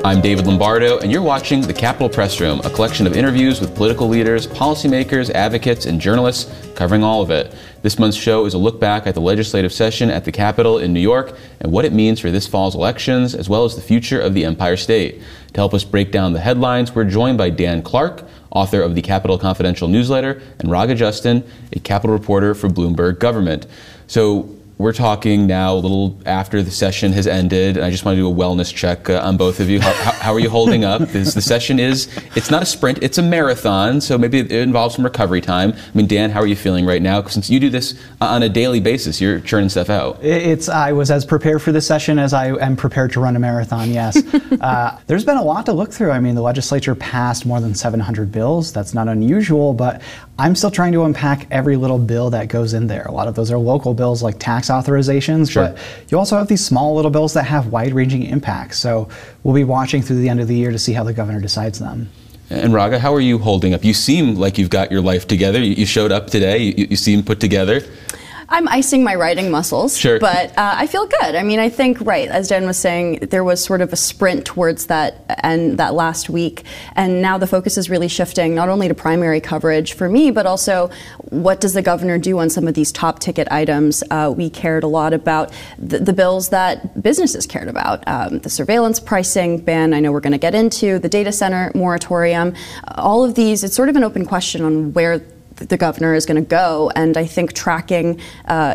I'm David Lombardo, and you're watching The Capitol Press Room, a collection of interviews with political leaders, policymakers, advocates, and journalists covering all of it. This month's show is a look back at the legislative session at the Capitol in New York and what it means for this fall's elections, as well as the future of the Empire State. To help us break down the headlines, we're joined by Dan Clark, author of the Capitol Confidential newsletter, and Raga Justin, a Capitol reporter for Bloomberg Government. So we're talking now a little after the session has ended, and I just want to do a wellness check on both of you. How are you holding up? The session it's not a sprint, it's a marathon, so maybe it involves some recovery time. I mean, Dan, how are you feeling right now? Since you do this on a daily basis, you're churning stuff out. I was as prepared for this session as I am prepared to run a marathon, yes. There's been a lot to look through. I mean, the legislature passed more than 700 bills. That's not unusual, but I'm still trying to unpack every little bill that goes in there. A lot of those are local bills like tax authorizations, sure. But you also have these small little bills that have wide-ranging impacts. So we'll be watching through the end of the year to see how the governor decides them. And Raga, how are you holding up? You seem like you've got your life together. You showed up today. You seem put together. I'm icing my writing muscles, sure. But I feel good. I mean, I think, right, as Dan was saying, there was sort of a sprint towards that last week, and now the focus is really shifting not only to primary coverage for me, but also what does the governor do on some of these top ticket items. We cared a lot about the bills that businesses cared about, the surveillance pricing ban, I know we're going to get into, the data center moratorium, all of these. It's sort of an open question on where the governor is going to go, and I think tracking, her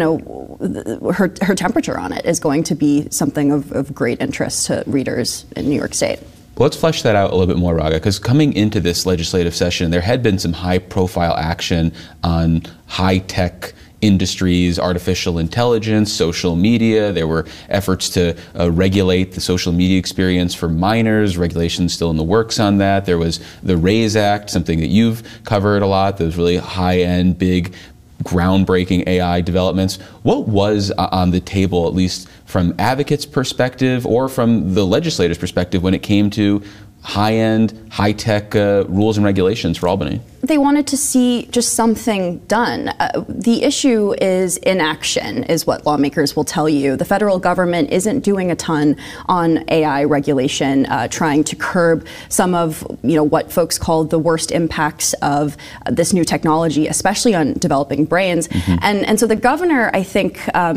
temperature on it is going to be something of great interest to readers in New York State. Well, let's flesh that out a little bit more, Raga, because coming into this legislative session, there had been some high-profile action on high-tech industries, artificial intelligence, social media. There were efforts to regulate the social media experience for minors, regulations still in the works on that. There was the RAISE Act, something that you've covered a lot, those really high-end, big, groundbreaking AI developments. What was on the table, at least from advocates' perspective or from the legislators' perspective, when it came to high-end, high-tech rules and regulations for Albany? They wanted to see just something done. The issue is inaction, is what lawmakers will tell you. The federal government isn't doing a ton on AI regulation, trying to curb some of what folks call the worst impacts of this new technology, especially on developing brains. Mm-hmm. And so the governor, I think,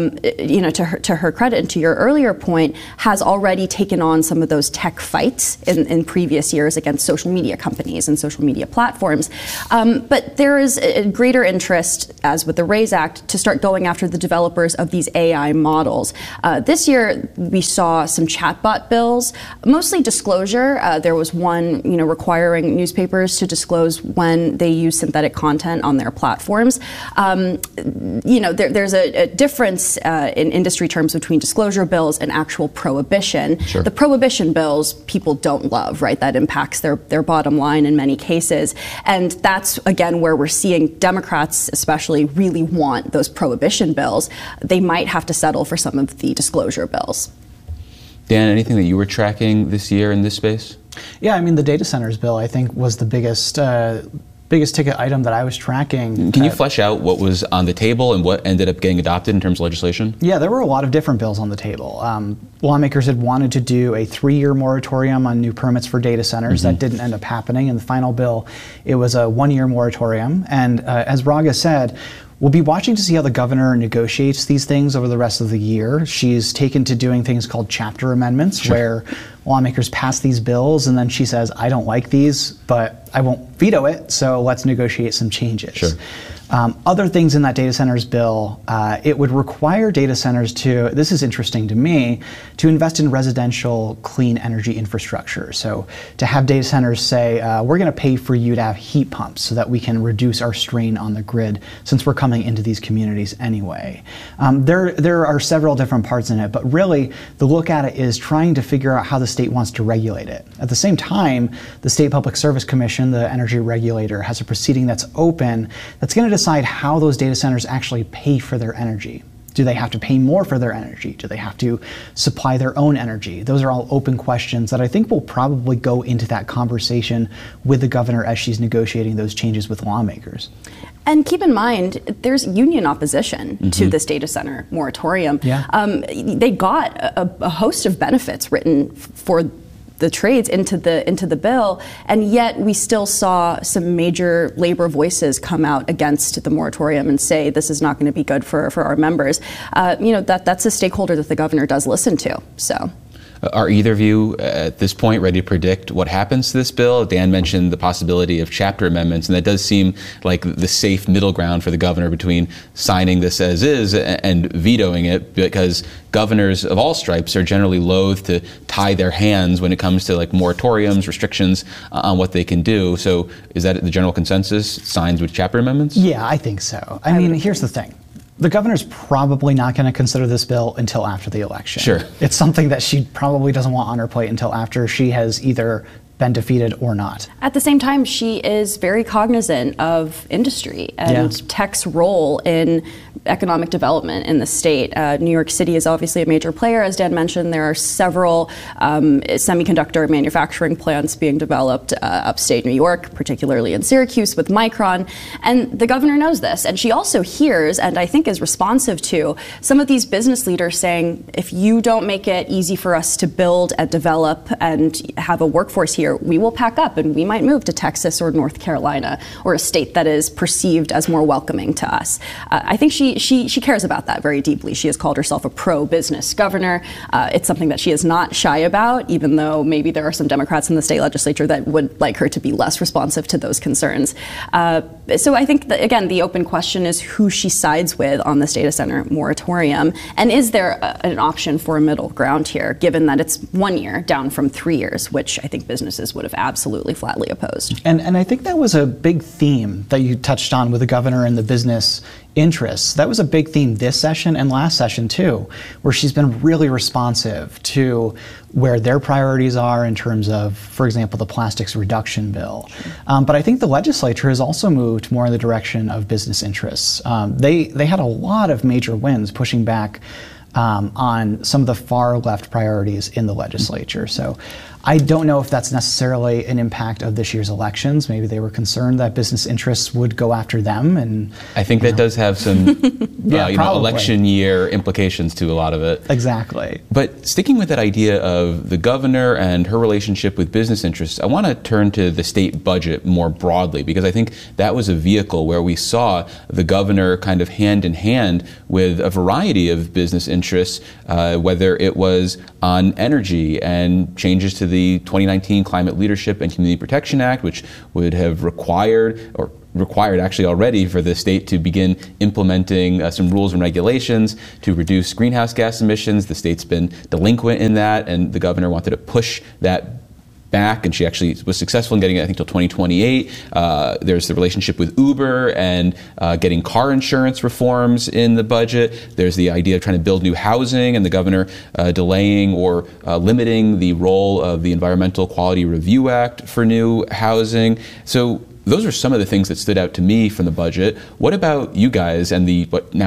to her credit and to your earlier point, has already taken on some of those tech fights in previous years against social media companies and social media platforms. But there is a greater interest, as with the RAISE Act, to start going after the developers of these AI models. This year, we saw some chatbot bills, mostly disclosure. There was one, requiring newspapers to disclose when they use synthetic content on their platforms. There's a difference in industry terms between disclosure bills and actual prohibition. Sure. The prohibition bills people don't love, right? That impacts their bottom line in many cases. And that's, again, where we're seeing Democrats especially really want those prohibition bills. They might have to settle for some of the disclosure bills. Dan, anything that you were tracking this year in this space? Yeah, I mean, the data centers bill, I think, was the biggest ticket item that I was tracking. Can you flesh out what was on the table and what ended up getting adopted in terms of legislation? Yeah, there were a lot of different bills on the table. Lawmakers had wanted to do a 3-year moratorium on new permits for data centers. Mm-hmm. That didn't end up happening. In the final bill, it was a 1-year moratorium. And as Raga said, we'll be watching to see how the governor negotiates these things over the rest of the year. She's taken to doing things called chapter amendments, sure, where lawmakers pass these bills and then she says, I don't like these, but I won't veto it, so let's negotiate some changes. Sure. Other things in that data centers bill, it would require data centers to, this is interesting to me, to invest in residential clean energy infrastructure. So to have data centers say, we're going to pay for you to have heat pumps so that we can reduce our strain on the grid since we're coming into these communities anyway. There are several different parts in it, but really the look at it is trying to figure out how the state wants to regulate it. At the same time, the State Public Service Commission, the energy regulator, has a proceeding that's open that's going to decide how those data centers actually pay for their energy. Do they have to pay more for their energy? Do they have to supply their own energy? Those are all open questions that I think will probably go into that conversation with the governor as she's negotiating those changes with lawmakers. And keep in mind, there's union opposition to this data center moratorium. Yeah. They got a host of benefits written for the trades into the bill, and yet we still saw some major labor voices come out against the moratorium and say this is not going to be good for our members. That's a stakeholder that the governor does listen to. So. Are either of you at this point ready to predict what happens to this bill? Dan mentioned the possibility of chapter amendments, and that does seem like the safe middle ground for the governor between signing this as is and vetoing it, because governors of all stripes are generally loath to tie their hands when it comes to like moratoriums, restrictions on what they can do. So is that the general consensus, signs with chapter amendments? Yeah, I think so. I mean, here's the thing. The governor's probably not going to consider this bill until after the election. Sure. It's something that she probably doesn't want on her plate until after she has either been defeated or not. At the same time, she is very cognizant of industry and tech's role in economic development in the state. New York City is obviously a major player. As Dan mentioned, there are several semiconductor manufacturing plants being developed upstate New York, particularly in Syracuse with Micron. And the governor knows this. And she also hears, and I think is responsive to, some of these business leaders saying, if you don't make it easy for us to build and develop and have a workforce here, we will pack up and we might move to Texas or North Carolina, or a state that is perceived as more welcoming to us. I think she cares about that very deeply. She has called herself a pro-business governor. It's something that she is not shy about, even though maybe there are some Democrats in the state legislature that would like her to be less responsive to those concerns. So I think that, again, the open question is who she sides with on this data center moratorium, and is there an option for a middle ground here, given that it's 1 year down from 3 years, which I think businesses would have absolutely flatly opposed. And I think that was a big theme that you touched on with the governor and the business interests. That was a big theme this session and last session too, where she's been really responsive to where their priorities are in terms of, for example, the plastics reduction bill. But I think the legislature has also moved more in the direction of business interests. They had a lot of major wins pushing back on some of the far left priorities in the legislature. So I don't know if that's necessarily an impact of this year's elections. Maybe they were concerned that business interests would go after them. And I think that does have some election year implications to a lot of it. Exactly. But sticking with that idea of the governor and her relationship with business interests, I want to turn to the state budget more broadly, because I think that was a vehicle where we saw the governor kind of hand in hand with a variety of business interests, whether it was on energy and changes to the 2019 Climate Leadership and Community Protection Act, which would have required actually already for the state to begin implementing some rules and regulations to reduce greenhouse gas emissions. The state's been delinquent in that, and the governor wanted to push that back, and she actually was successful in getting it, I think, till 2028. There's the relationship with Uber and getting car insurance reforms in the budget. There's the idea of trying to build new housing, and the governor delaying or limiting the role of the Environmental Quality Review Act for new housing. So those are some of the things that stood out to me from the budget. What about you guys and the now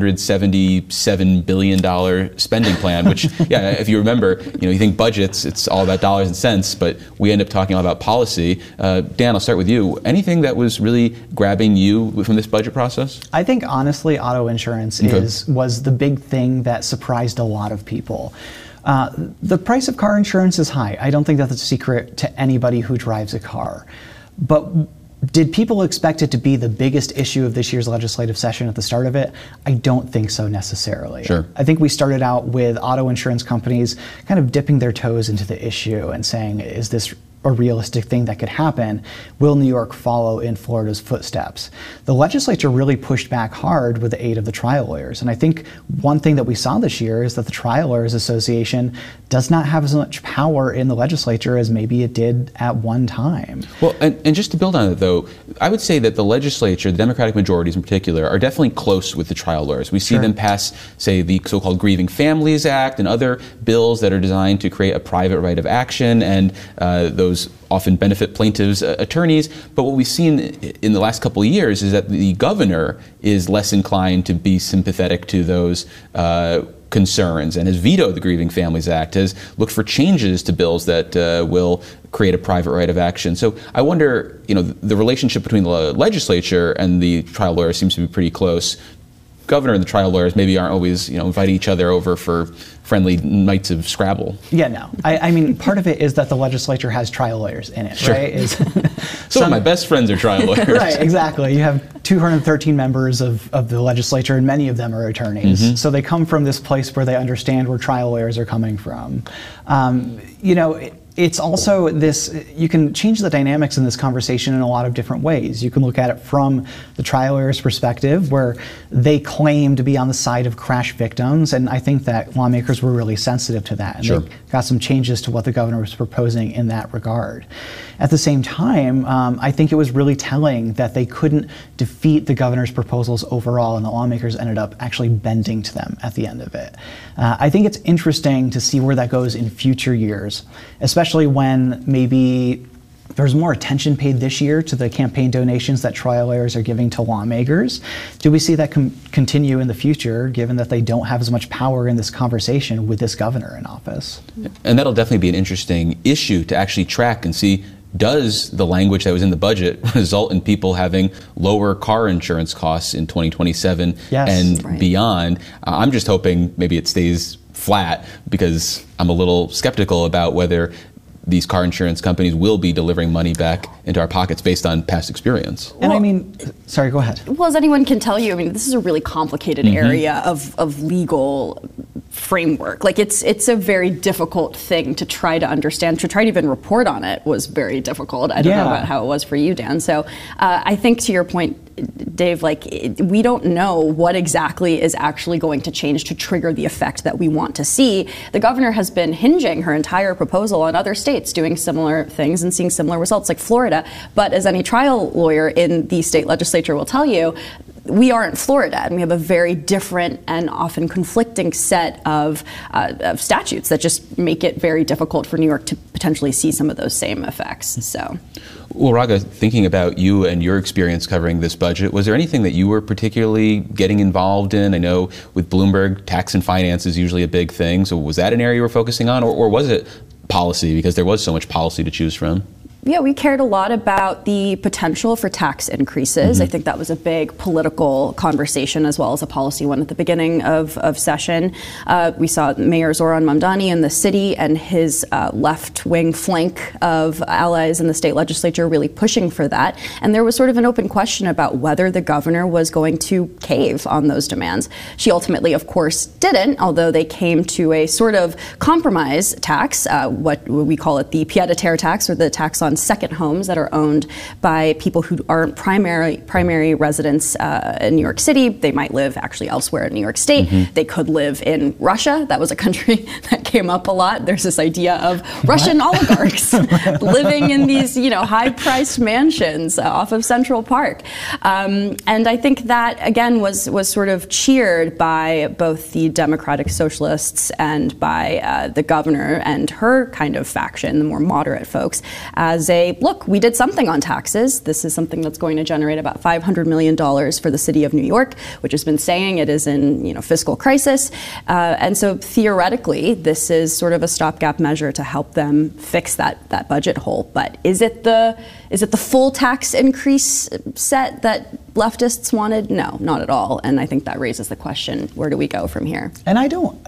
$277 billion spending plan, which, yeah, if you remember, you think budgets, it's all about dollars and cents, but we end up talking all about policy. Dan, I'll start with you. Anything that was really grabbing you from this budget process? I think, honestly, auto insurance was the big thing that surprised a lot of people. The price of car insurance is high. I don't think that's a secret to anybody who drives a car. But did people expect it to be the biggest issue of this year's legislative session at the start of it? I don't think so necessarily. Sure. I think we started out with auto insurance companies kind of dipping their toes into the issue and saying, is this a realistic thing that could happen? Will New York follow in Florida's footsteps? The legislature really pushed back hard with the aid of the trial lawyers. And I think one thing that we saw this year is that the Trial Lawyers Association does not have as much power in the legislature as maybe it did at one time. Well, and just to build on it, though, I would say that the legislature, the Democratic majorities in particular, are definitely close with the trial lawyers. We see them pass, say, the so-called Grieving Families Act and other bills that are designed to create a private right of action, and those often benefit plaintiffs' attorneys. But what we've seen in the last couple of years is that the governor is less inclined to be sympathetic to those concerns and has vetoed the Grieving Families Act, has looked for changes to bills that will create a private right of action. So I wonder, the relationship between the legislature and the trial lawyers seems to be pretty close. Governor and the trial lawyers maybe aren't always, inviting each other over for friendly knights of Scrabble. Yeah, no. I mean, part of it is that the legislature has trial lawyers in it, right? Some of my best friends are trial lawyers. Right, exactly. You have 213 members of the legislature, and many of them are attorneys. So they come from this place where they understand where trial lawyers are coming from. It's also this, you can change the dynamics in this conversation in a lot of different ways. You can look at it from the trial lawyer's perspective, where they claim to be on the side of crash victims, and I think that lawmakers were really sensitive to that, and they got some changes to what the governor was proposing in that regard. At the same time, I think it was really telling that they couldn't defeat the governor's proposals overall, and the lawmakers ended up actually bending to them at the end of it. I think it's interesting to see where that goes in future years, especially when maybe there's more attention paid this year to the campaign donations that trial lawyers are giving to lawmakers. Do we see that continue in the future, given that they don't have as much power in this conversation with this governor in office? And that'll definitely be an interesting issue to actually track and see, does the language that was in the budget result in people having lower car insurance costs in 2027 and beyond? I'm just hoping maybe it stays flat, because I'm a little skeptical about whether these car insurance companies will be delivering money back into our pockets based on past experience. And I mean, sorry, go ahead. Well, as anyone can tell you, I mean, this is a really complicated area of legal framework. Like, it's a very difficult thing to try to understand. To try to even report on it was very difficult. I don't know about how it was for you, Dan. So I think, to your point, Dave, we don't know what exactly is actually going to change to trigger the effect that we want to see. The governor has been hinging her entire proposal on other states doing similar things and seeing similar results, like Florida. But as any trial lawyer in the state legislature will tell you, we aren't Florida, and we have a very different and often conflicting set of statutes that just make it very difficult for New York to potentially see some of those same effects. So, well, Raga, thinking about you and your experience covering this budget, was there anything that you were particularly getting involved in? I know with Bloomberg, tax and finance is usually a big thing. So was that an area you were focusing on, or was it policy, because there was so much policy to choose from? Yeah, we cared a lot about the potential for tax increases. I think that was a big political conversation as well as a policy one at the beginning of session. We saw Mayor Zoran Mamdani in the city and his left-wing flank of allies in the state legislature really pushing for that. And there was sort of an open question about whether the governor was going to cave on those demands. She ultimately, of course, didn't, although they came to a sort of compromise tax, what we call it the pied-à-terre tax, or the tax on second homes that are owned by people who aren't primary residents in New York City. They might live actually elsewhere in New York State. They could live in Russia. That was a country that came up a lot. There's this idea of Russian oligarchs living in these, high-priced mansions off of Central Park. And I think that, again, was sort of cheered by both the Democratic Socialists and by the governor and her kind of faction, the more moderate folks, as a, look, we did something on taxes. This is something that's going to generate about $500 million for the city of New York, which has been saying it is in fiscal crisis. And so theoretically, this is sort of a stopgap measure to help them fix that budget hole. But is it the full tax increase set that leftists wanted? No, not at all. And I think that raises the question, where do we go from here? And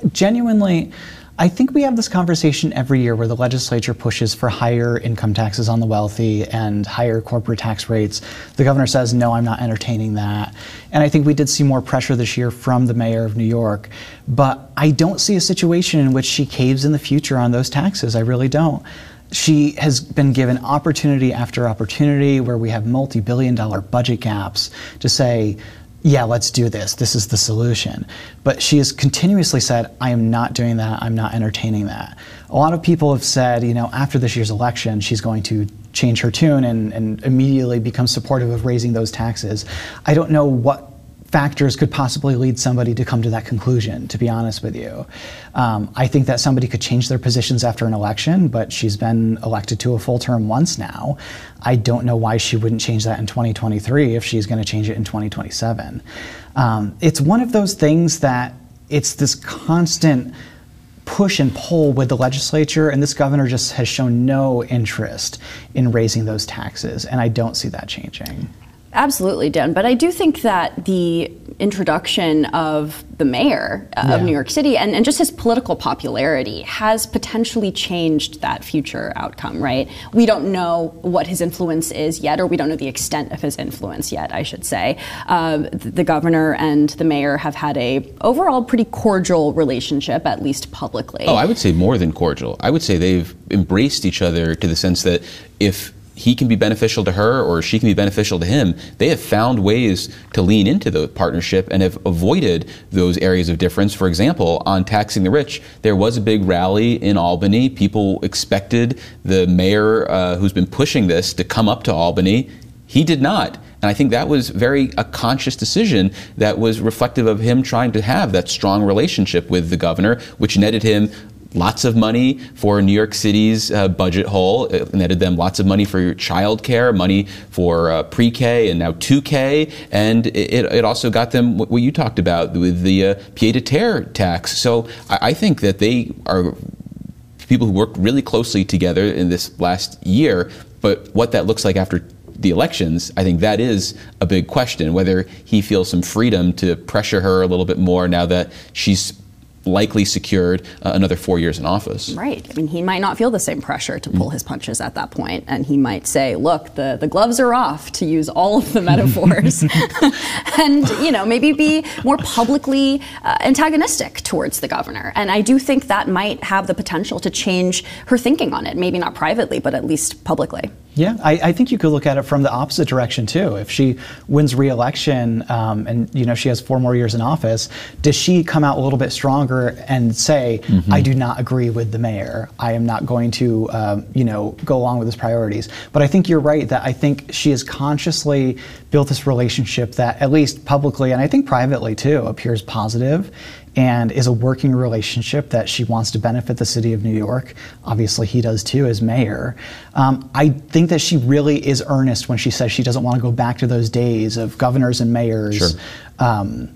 I think we have this conversation every year where the legislature pushes for higher income taxes on the wealthy and higher corporate tax rates. The governor says, no, I'm not entertaining that. And I think we did see more pressure this year from the mayor of New York. But I don't see a situation in which she caves in the future on those taxes. I really don't. She has been given opportunity after opportunity where we have multi-billion-dollar budget gaps to say, yeah, let's do this. This is the solution. But she has continuously said, I am not doing that. I'm not entertaining that. A lot of people have said, after this year's election, she's going to change her tune and immediately become supportive of raising those taxes. I don't know what factors could possibly lead somebody to come to that conclusion, to be honest with you. I think that somebody could change their positions after an election, but she's been elected to a full term once now. I don't know why she wouldn't change that in 2023 if she's going to change it in 2027. It's one of those things that it's this constant push and pull with the legislature, and this governor just has shown no interest in raising those taxes, and I don't see that changing. Absolutely, Dan. But I do think that the introduction of the mayor of New York City and just his political popularity has potentially changed that future outcome, right? We don't know what his influence is yet, or we don't know the extent of his influence yet, I should say. The governor and the mayor have had a overall pretty cordial relationship, at least publicly. Oh, I would say more than cordial. I would say they've embraced each other to the sense that if he can be beneficial to her or she can be beneficial to him, they have found ways to lean into the partnership and have avoided those areas of difference. For example, on taxing the rich, there was a big rally in Albany. People expected the mayor who's been pushing this to come up to Albany. He did not. And I think that was a conscious decision that was reflective of him trying to have that strong relationship with the governor, which netted him lots of money for New York City's budget hole. It netted them lots of money for child care, money for pre-K and now 2K. And it also got them what you talked about with the pied-à-terre tax. So I think that they are people who worked really closely together in this last year. But what that looks like after the elections, I think that is a big question, whether he feels some freedom to pressure her a little bit more now that she's likely secured another 4 years in office. Right. I mean, he might not feel the same pressure to pull his punches at that point, and he might say, look, the gloves are off, to use all of the metaphors, and, maybe be more publicly antagonistic towards the governor. And I do think that might have the potential to change her thinking on it, maybe not privately, but at least publicly. Yeah, I think you could look at it from the opposite direction too. If she wins re-election and she has 4 more years in office, does she come out a little bit stronger and say, I do not agree with the mayor. I am not going to go along with his priorities. But I think you're right that I think she has consciously built this relationship that, at least publicly and I think privately too, appears positive and is a working relationship that she wants to benefit the city of New York. Obviously, he does too as mayor. I think that she really is earnest when she says she doesn't want to go back to those days of governors and mayors. Sure.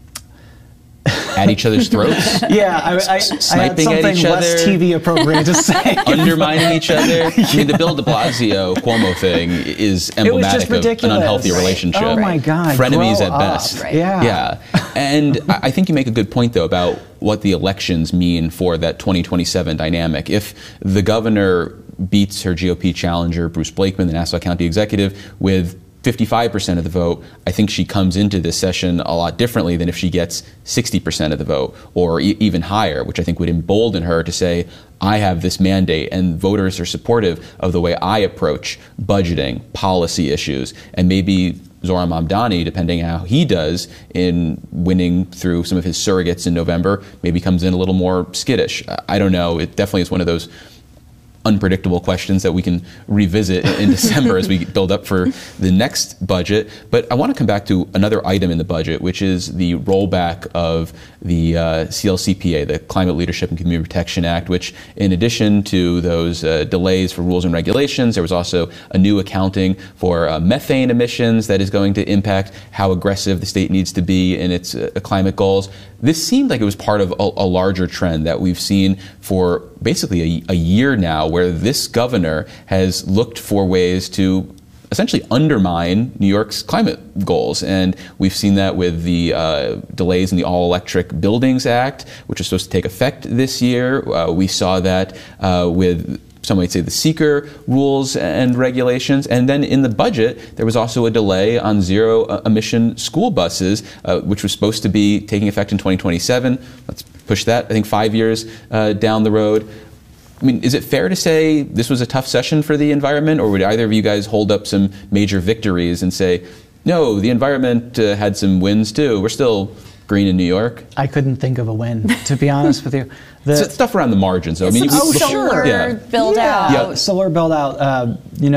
At each other's throats. Yeah, I had sniping something at each other, less TV appropriate to say. Undermining each other. I mean, the Bill de Blasio Cuomo thing is emblematic of an unhealthy relationship. Oh my God, frenemies at grow best. up. Right. Yeah. And I think you make a good point though about what the elections mean for that 2027 dynamic. If the governor beats her GOP challenger, Bruce Blakeman, the Nassau County executive, with 55% of the vote, I think she comes into this session a lot differently than if she gets 60% of the vote or even higher, which I think would embolden her to say, I have this mandate and voters are supportive of the way I approach budgeting, policy issues, and maybe Zohran Mamdani, depending how he does in winning through some of his surrogates in November, maybe comes in a little more skittish. I don't know. It definitely is one of those unpredictable questions that we can revisit in December as we build up for the next budget. But I want to come back to another item in the budget, which is the rollback of the CLCPA, the Climate Leadership and Community Protection Act, which in addition to those delays for rules and regulations, there was also a new accounting for methane emissions that is going to impact how aggressive the state needs to be in its climate goals. This seemed like it was part of a larger trend that we've seen for basically a year now, where this governor has looked for ways to essentially undermine New York's climate goals. And we've seen that with the delays in the All-Electric Buildings Act, which is supposed to take effect this year. We saw that with, some might say, the seeker rules and regulations. And then in the budget, there was also a delay on zero-emission school buses, which was supposed to be taking effect in 2027. Let's push that, I think, 5 years down the road. I mean, is it fair to say this was a tough session for the environment, or would either of you guys hold up some major victories and say, no, the environment had some wins too, we're still green in New York? I couldn't think of a win, to be honest with you. So it's stuff around the margins, though. I mean, solar build out. Yeah, solar build out,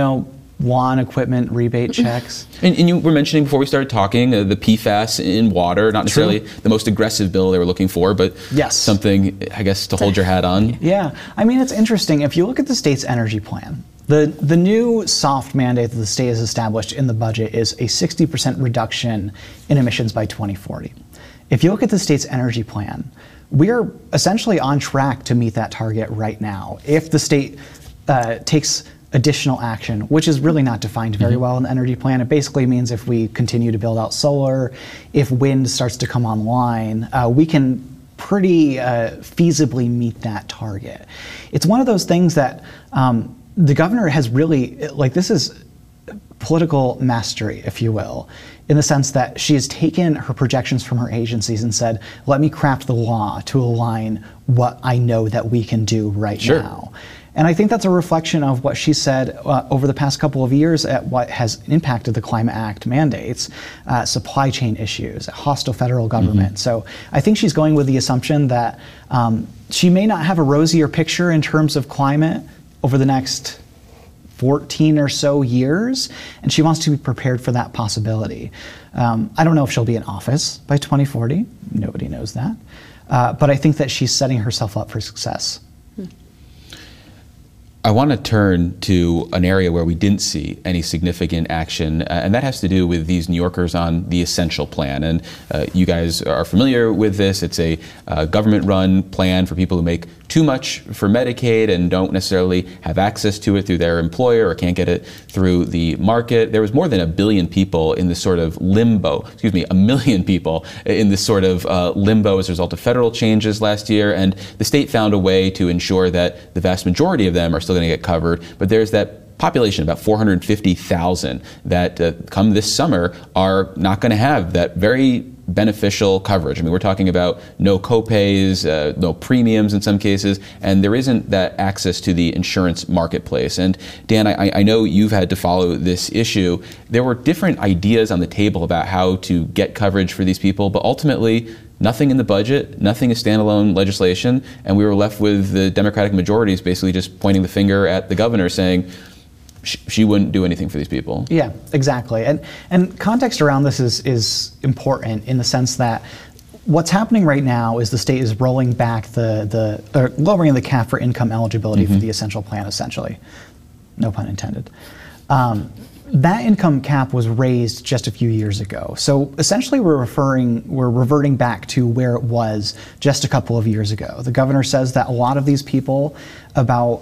WAN equipment rebate checks. And you were mentioning before we started talking the PFAS in water, not necessarily the most aggressive bill they were looking for, but something, I guess, to hold your hat on. Yeah. I mean, it's interesting. If you look at the state's energy plan, the new soft mandate that the state has established in the budget is a 60% reduction in emissions by 2040. If you look at the state's energy plan, we're essentially on track to meet that target right now. If the state takes additional action, which is really not defined very well in the energy plan. It basically means if we continue to build out solar, if wind starts to come online, we can pretty feasibly meet that target. It's one of those things that the governor has really, this is political mastery, if you will, in the sense that she has taken her projections from her agencies and said, let me craft the law to align what I know that we can do right now. And I think that's a reflection of what she said over the past couple of years at what has impacted the Climate Act mandates, supply chain issues, hostile federal government. So I think she's going with the assumption that she may not have a rosier picture in terms of climate over the next 14 or so years, and she wants to be prepared for that possibility. I don't know if she'll be in office by 2040. Nobody knows that. But I think that she's setting herself up for success. I want to turn to an area where we didn't see any significant action, and that has to do with these New Yorkers on the Essential Plan. And you guys are familiar with this. It's a government-run plan for people who make too much for Medicaid and don't necessarily have access to it through their employer or can't get it through the market. There was more than 1 billion people in this sort of limbo, 1 million people in this sort of limbo as a result of federal changes last year. And the state found a way to ensure that the vast majority of them are still going to get covered. But there's that population, about 450,000, that come this summer are not going to have that very beneficial coverage. I mean, we're talking about no copays, no premiums in some cases, and there isn't that access to the insurance marketplace. And Dan, I know you've had to follow this issue. There were different ideas on the table about how to get coverage for these people, but ultimately nothing in the budget, nothing is standalone legislation, and we were left with the Democratic majorities basically just pointing the finger at the governor saying, she wouldn't do anything for these people. Yeah, exactly. And context around this is important in the sense that what's happening right now is the state is rolling back or lowering the cap for income eligibility for the Essential Plan, essentially. No pun intended. That income cap was raised just a few years ago. So essentially we're reverting back to where it was just a couple of years ago. The governor says that a lot of these people, about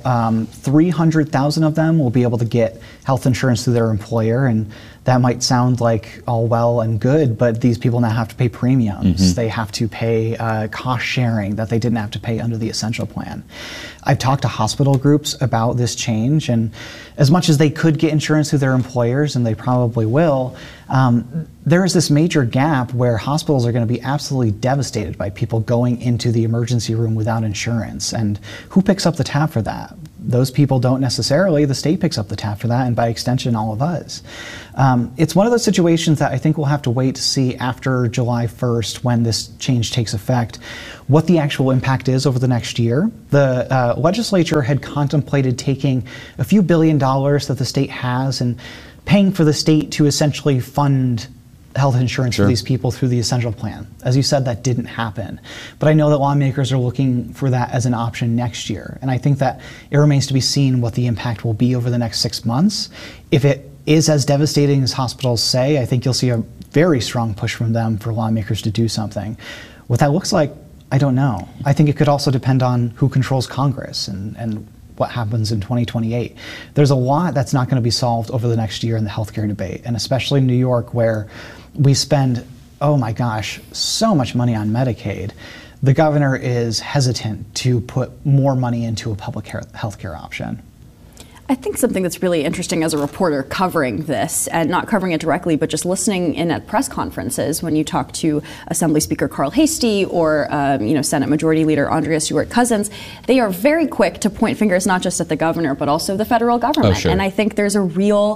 300,000 of them, will be able to get health insurance through their employer, and that might sound like all well and good, but these people now have to pay premiums. They have to pay cost sharing that they didn't have to pay under the Essential Plan. I've talked to hospital groups about this change, and as much as they could get insurance through their employers, and they probably will, there is this major gap where hospitals are going to be absolutely devastated by people going into the emergency room without insurance. And who picks up the tab for that? Those people don't necessarily. The state picks up the tab for that, and by extension, all of us. It's one of those situations that I think we'll have to wait to see after July 1st, when this change takes effect, what the actual impact is over the next year. The legislature had contemplated taking a few $1 billion that the state has and paying for the state to essentially fund health insurance for these people through the Essential Plan. As you said, that didn't happen. But I know that lawmakers are looking for that as an option next year. And I think that it remains to be seen what the impact will be over the next 6 months. If it is as devastating as hospitals say, I think you'll see a very strong push from them for lawmakers to do something. What that looks like, I don't know. I think it could also depend on who controls Congress and what happens in 2028. There's a lot that's not going to be solved over the next year in the healthcare debate, and especially in New York, where we spend, oh my gosh, so much money on Medicaid. The governor is hesitant to put more money into a public healthcare option. I think something that's really interesting as a reporter covering this, and not covering it directly, but just listening in at press conferences when you talk to Assembly Speaker Carl Heastie or Senate Majority Leader Andrea Stewart-Cousins, they are very quick to point fingers not just at the governor, but also the federal government. Oh, sure. And I think there's a real,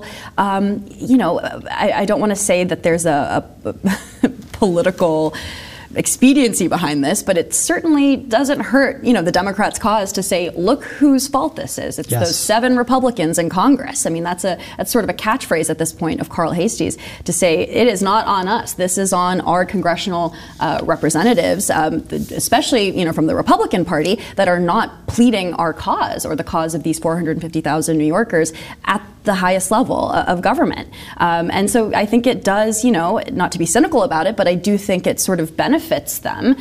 I don't want to say that there's a political expediency behind this, but it certainly doesn't hurt, the Democrats' cause to say, look whose fault this is. It's those 7 Republicans in Congress. I mean, that's sort of a catchphrase at this point of Carl Hastie's, to say it is not on us. This is on our congressional representatives, especially, from the Republican Party, that are not pleading our cause or the cause of these 450,000 New Yorkers at the highest level of government. And so I think it does, not to be cynical about it, but I do think it sort of benefits them.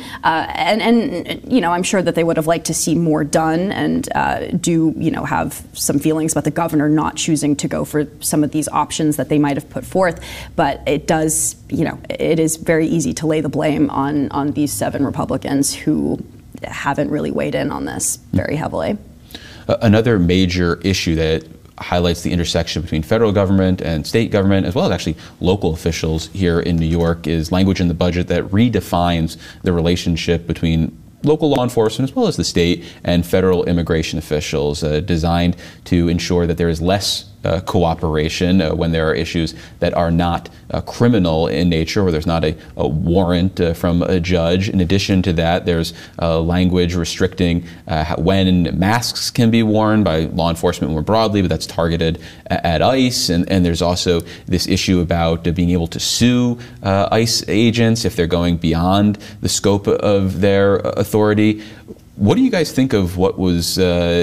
And I'm sure that they would have liked to see more done and have some feelings about the governor not choosing to go for some of these options that they might have put forth. But it does, it is very easy to lay the blame on these 7 Republicans who haven't really weighed in on this very heavily. Another major issue that highlights the intersection between federal government and state government, as well as actually local officials here in New York, is language in the budget that redefines the relationship between local law enforcement as well as the state and federal immigration officials, designed to ensure that there is less cooperation when there are issues that are not criminal in nature, where there's not a warrant from a judge. In addition to that, there's language restricting when masks can be worn by law enforcement more broadly, but that's targeted at ICE. And there's also this issue about being able to sue ICE agents if they're going beyond the scope of their authority. What do you guys think of what was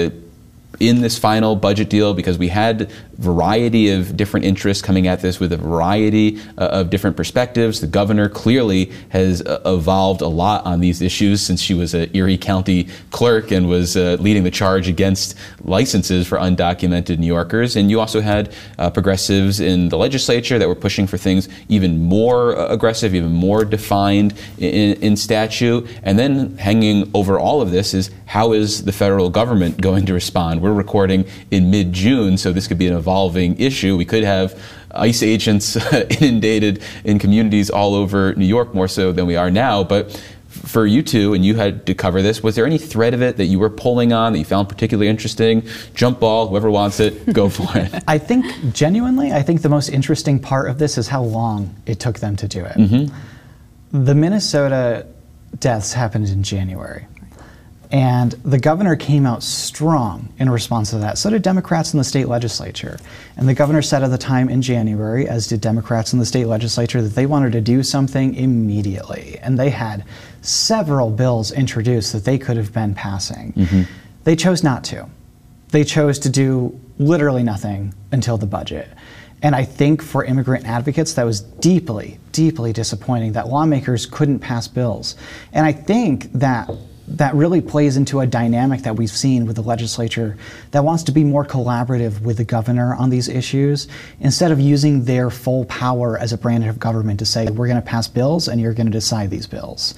in this final budget deal? Because we had variety of different interests coming at this with a variety of different perspectives. The governor clearly has evolved a lot on these issues since she was an Erie County clerk and was leading the charge against licenses for undocumented New Yorkers. And you also had progressives in the legislature that were pushing for things even more aggressive, even more defined in statute. And then hanging over all of this is, how is the federal government going to respond? We're recording in mid-June, so this could be an evolving issue. We could have ICE agents inundated in communities all over New York, more so than we are now. But for you two, and you had to cover this, was there any thread of it that you were pulling on that you found particularly interesting? Jump ball, whoever wants it, go for it. I think the most interesting part of this is how long it took them to do it. Mm-hmm. The Minnesota deaths happened in January. And the governor came out strong in response to that. So did Democrats in the state legislature. And the governor said at the time in January, as did Democrats in the state legislature, that they wanted to do something immediately. And they had several bills introduced that they could have been passing. Mm-hmm. They chose not to. They chose to do literally nothing until the budget. And I think for immigrant advocates, that was deeply, deeply disappointing that lawmakers couldn't pass bills. And I think that really plays into a dynamic that we've seen with the legislature that wants to be more collaborative with the governor on these issues, instead of using their full power as a branch of government to say, we're going to pass bills and you're going to decide these bills.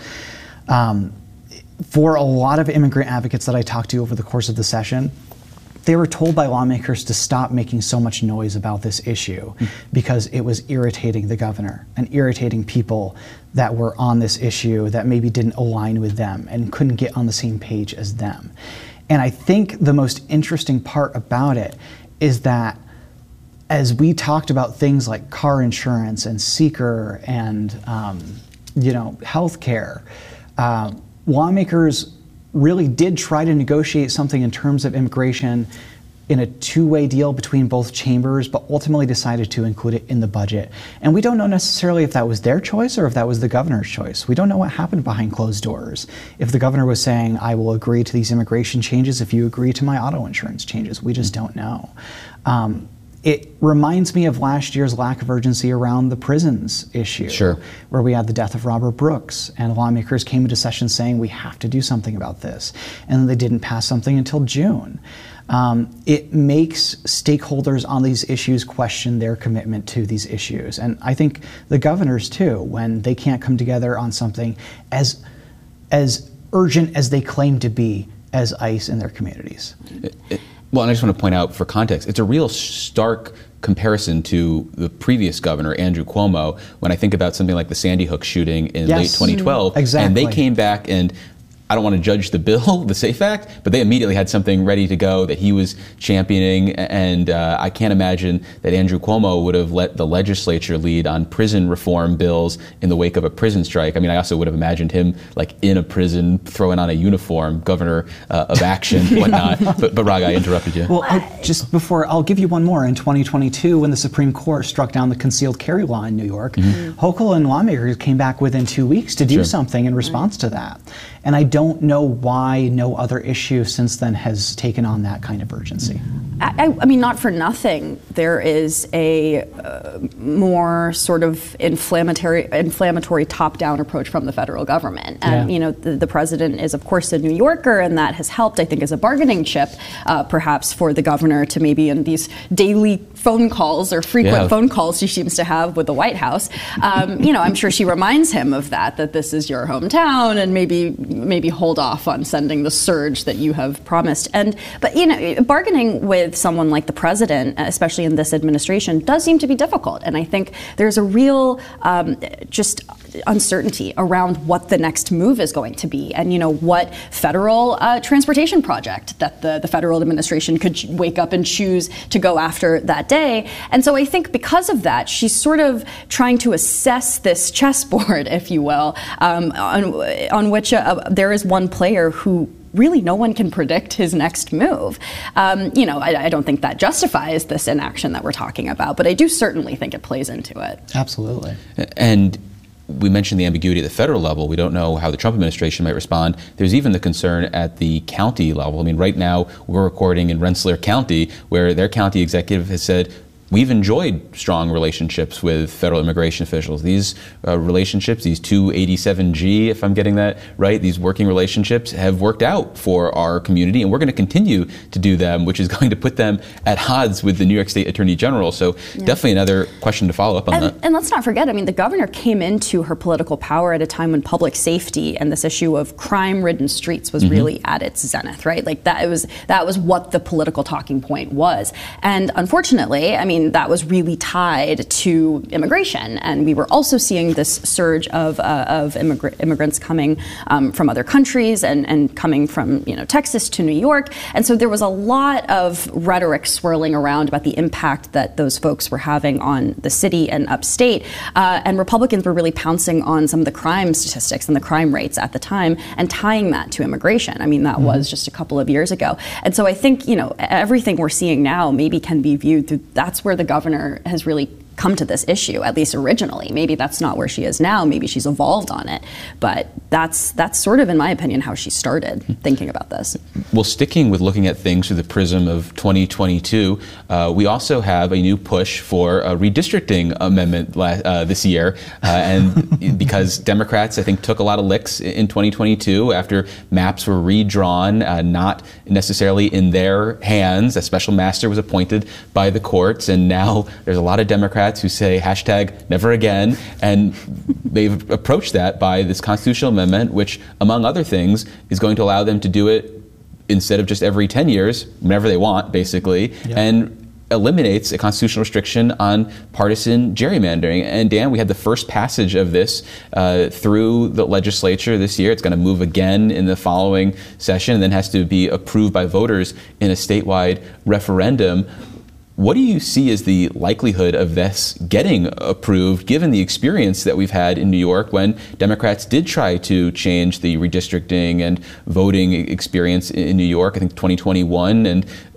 For a lot of immigrant advocates that I talked to over the course of the session, they were told by lawmakers to stop making so much noise about this issue because it was irritating the governor and irritating people that were on this issue that maybe didn't align with them and couldn't get on the same page as them. And I think the most interesting part about it is that as we talked about things like car insurance and seeker and healthcare, lawmakers really did try to negotiate something in terms of immigration in a two-way deal between both chambers, but ultimately decided to include it in the budget. And we don't know necessarily if that was their choice or if that was the governor's choice. We don't know what happened behind closed doors. If the governor was saying, I will agree to these immigration changes if you agree to my auto insurance changes, we just don't know. It reminds me of last year's lack of urgency around the prisons issue, sure, where we had the death of Robert Brooks, and lawmakers came into session saying we have to do something about this, and then they didn't pass something until June. It makes stakeholders on these issues question their commitment to these issues, and I think the governors too, when they can't come together on something as urgent as they claim to be as ICE in their communities. Well, and I just want to point out, for context, it's a real stark comparison to the previous governor, Andrew Cuomo, when I think about something like the Sandy Hook shooting in late 2012. Exactly. And they came back, and I don't want to judge the bill, the SAFE Act, but they immediately had something ready to go that he was championing. And I can't imagine that Andrew Cuomo would have let the legislature lead on prison reform bills in the wake of a prison strike. I mean, I also would have imagined him like in a prison, throwing on a uniform, governor of action, whatnot. But Raga, I interrupted you. Well, I'll give you one more. In 2022, when the Supreme Court struck down the concealed carry law in New York, Hochul and lawmakers came back within 2 weeks to do something in response to that. And I don't know why no other issue since then has taken on that kind of urgency. I mean, not for nothing, there is a more sort of inflammatory top-down approach from the federal government. And, you know, the president is, of course, a New Yorker, and that has helped, I think, as a bargaining chip, perhaps for the governor to maybe in these daily phone calls or frequent phone calls she seems to have with the White House, you know, I'm sure she reminds him of that this is your hometown, and maybe hold off on sending the surge that you have promised. But, you know, bargaining with someone like the president, especially in this administration, does seem to be difficult. And I think there's a real just uncertainty around what the next move is going to be, and, you know, what federal transportation project that the federal administration could wake up and choose to go after that day. And so I think because of that, she's sort of trying to assess this chessboard, if you will, on which there is one player who really no one can predict his next move. You know, I don't think that justifies this inaction that we're talking about, but I do certainly think it plays into it. Absolutely. And we mentioned the ambiguity at the federal level. We don't know how the Trump administration might respond. There's even the concern at the county level. I mean, right now we're recording in Rensselaer County, where their county executive has said, we've enjoyed strong relationships with federal immigration officials. These relationships, these 287G, if I'm getting that right, these working relationships have worked out for our community, and we're going to continue to do them, which is going to put them at odds with the New York State Attorney General. So definitely another question to follow up on that. And let's not forget, I mean, the governor came into her political power at a time when public safety and this issue of crime-ridden streets was really at its zenith, right? Like that was what the political talking point was. And unfortunately, I mean, that was really tied to immigration, and we were also seeing this surge of immigrants coming from other countries and coming from, you know, Texas to New York, and so there was a lot of rhetoric swirling around about the impact that those folks were having on the city and upstate, and Republicans were really pouncing on some of the crime statistics and the crime rates at the time and tying that to immigration. I mean, that was just a couple of years ago, and so I think, you know, everything we're seeing now maybe can be viewed through that's where the governor has really come to this issue, at least originally. Maybe that's not where she is now. Maybe she's evolved on it. But that's sort of, in my opinion, how she started thinking about this. Well, sticking with looking at things through the prism of 2022, we also have a new push for a redistricting amendment this year. And because Democrats, I think, took a lot of licks in 2022 after maps were redrawn, not necessarily in their hands. A special master was appointed by the courts, and now there's a lot of Democrats who say hashtag never again, and they've approached that by this constitutional amendment, which, among other things, is going to allow them to do it instead of just every 10 years, whenever they want, basically, and eliminates a constitutional restriction on partisan gerrymandering. And Dan, we had the first passage of this through the legislature this year. It's going to move again in the following session, and then has to be approved by voters in a statewide referendum. What do you see as the likelihood of this getting approved, given the experience that we've had in New York when Democrats did try to change the redistricting and voting experience in New York, I think 2021, and